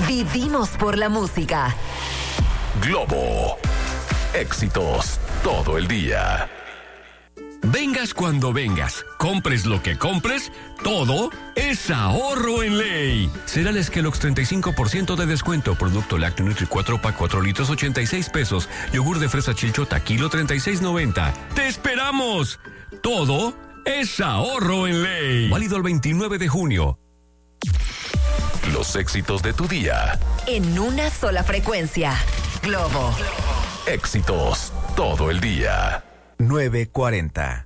Vivimos por la música. Globo. Éxitos todo el día. Vengas cuando vengas, compres lo que compres, todo es ahorro en ley. Cereales Kellogg's 35% de descuento. Producto lácteo Nutri 4 pack 4 litros 86 pesos. Yogur de fresa Chilchota kilo 36.90. ¡Te esperamos! Todo es ahorro en ley. Válido el 29 de junio. Los éxitos de tu día. En una sola frecuencia. Globo. Éxitos todo el día. 9:40.